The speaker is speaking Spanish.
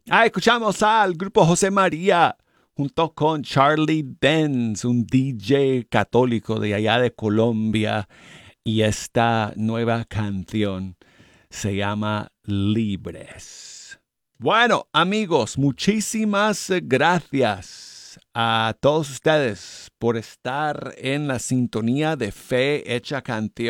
Escuchamos al grupo José María junto con Charlie Dance, un DJ católico de allá de Colombia. Y esta nueva canción se llama Libres. Bueno, amigos, muchísimas gracias a todos ustedes por estar en la sintonía de Fe Hecha Canción.